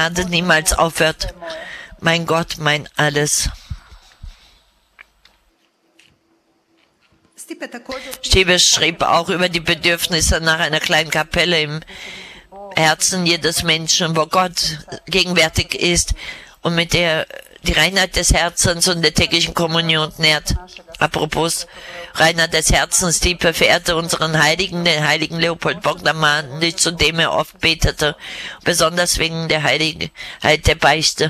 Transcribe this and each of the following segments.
Gnade niemals aufhört. Mein Gott, mein Alles. Stipe schrieb auch über die Bedürfnisse nach einer kleinen Kapelle im Herzen jedes Menschen, wo Gott gegenwärtig ist und mit der die Reinheit des Herzens und der täglichen Kommunion nährt. Apropos Reinheit des Herzens, Stipe verehrte unseren Heiligen, den heiligen Leopold Bogdan, zu dem er oft betete, besonders wegen der Heiligkeit der Beichte.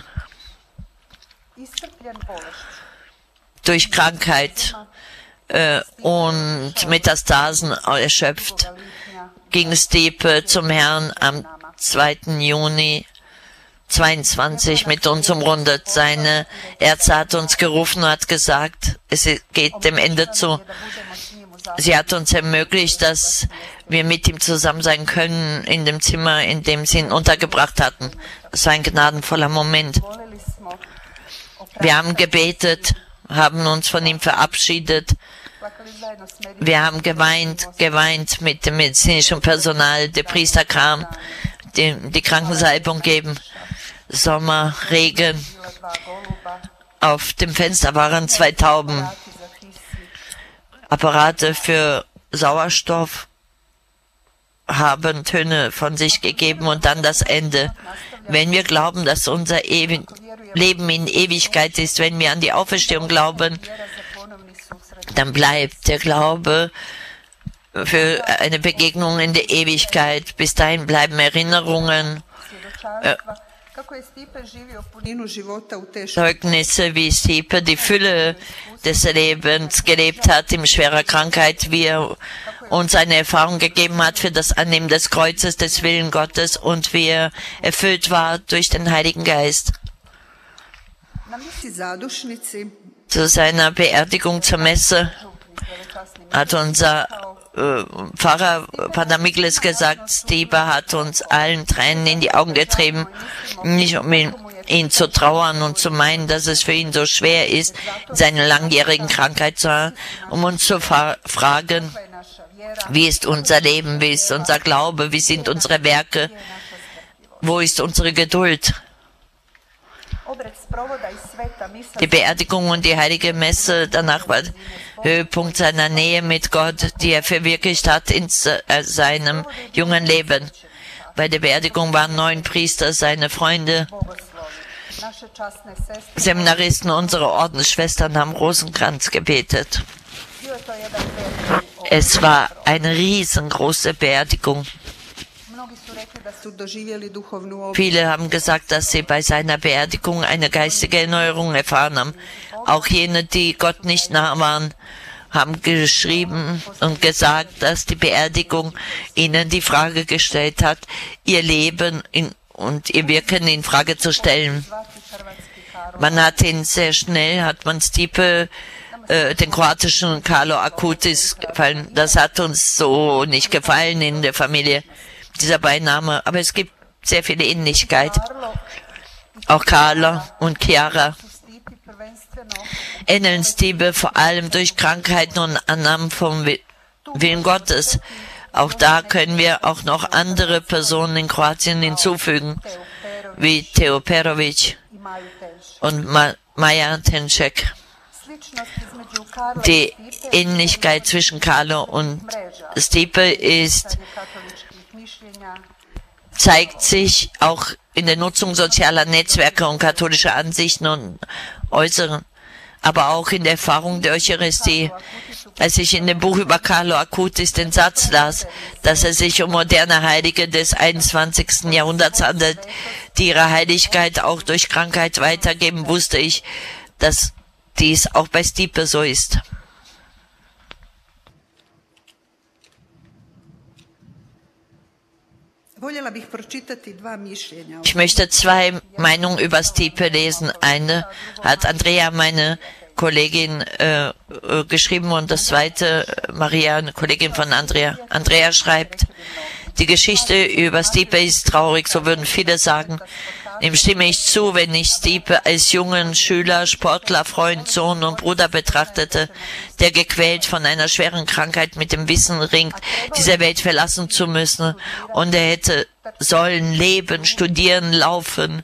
Durch Krankheit und Metastasen erschöpft ging Stipe zum Herrn am 2. Juni 22 mit uns umrundet. Seine Ärzte hat uns gerufen und hat gesagt, es geht dem Ende zu. Sie hat uns ermöglicht, dass wir mit ihm zusammen sein können in dem Zimmer, in dem sie ihn untergebracht hatten. Es war ein gnadenvoller Moment. Wir haben gebetet, haben uns von ihm verabschiedet. Wir haben geweint mit dem medizinischen Personal. Der Priester kam, die Krankensalbung geben. Sommer, Regen. Auf dem Fenster waren 2 Tauben. Apparate für Sauerstoff haben Töne von sich gegeben und dann das Ende. Wenn wir glauben, dass unser Leben in Ewigkeit ist, wenn wir an die Auferstehung glauben, dann bleibt der Glaube für eine Begegnung in der Ewigkeit. Bis dahin bleiben Erinnerungen, Zeugnisse, wie Stipe die Fülle des Lebens gelebt hat in schwerer Krankheit, wie er uns eine Erfahrung gegeben hat für das Annehmen des Kreuzes, des Willen Gottes und wie er erfüllt war durch den Heiligen Geist. Zu seiner Beerdigung zur Messe hat unser Pfarrer Pater Mikles gesagt, Stipe hat uns allen Tränen in die Augen getrieben, nicht um ihn zu trauern und zu meinen, dass es für ihn so schwer ist, in seiner langjährigen Krankheit zu haben, um uns zu fragen, wie ist unser Leben, wie ist unser Glaube, wie sind unsere Werke, wo ist unsere Geduld. Die Beerdigung und die heilige Messe danach war Höhepunkt seiner Nähe mit Gott, die er verwirklicht hat in seinem jungen Leben. Bei der Beerdigung waren 9 Priester, seine Freunde, Seminaristen, unsere Ordensschwestern haben Rosenkranz gebetet. Es war eine riesengroße Beerdigung. Viele haben gesagt, dass sie bei seiner Beerdigung eine geistige Erneuerung erfahren haben. Auch jene, die Gott nicht nah waren, haben geschrieben und gesagt, dass die Beerdigung ihnen die Frage gestellt hat, ihr Leben und ihr Wirken in Frage zu stellen. Man hat ihn sehr schnell, hat man Stipe, den kroatischen Carlo Acutis gefallen. Das hat uns so nicht gefallen in der Familie, dieser Beiname. Aber es gibt sehr viele Ähnlichkeit. Auch Carlo und Chiara ähneln Stipe vor allem durch Krankheiten und Annahmen vom Willen Gottes. Auch da können wir auch noch andere Personen in Kroatien hinzufügen, wie Theo Perovic und Maja Tenček. Die Ähnlichkeit zwischen Carlo und Stipe zeigt sich auch in der Nutzung sozialer Netzwerke und katholischer Ansichten und Äußeren, aber auch in der Erfahrung der Eucharistie. Als ich in dem Buch über Carlo Acutis den Satz las, dass es sich um moderne Heilige des 21. Jahrhunderts handelt, die ihre Heiligkeit auch durch Krankheit weitergeben, wusste ich, dass dies auch bei Stipe so ist. Ich möchte 2 Meinungen über Stipe lesen. Eine hat Andrea, meine Kollegin, geschrieben und das zweite Maria, eine Kollegin von Andrea. Andrea schreibt, die Geschichte über Stipe ist traurig, so würden viele sagen. Dem stimme ich zu, wenn ich Stipe als jungen Schüler, Sportler, Freund, Sohn und Bruder betrachtete, der gequält von einer schweren Krankheit mit dem Wissen ringt, diese Welt verlassen zu müssen, und er hätte sollen leben, studieren, laufen,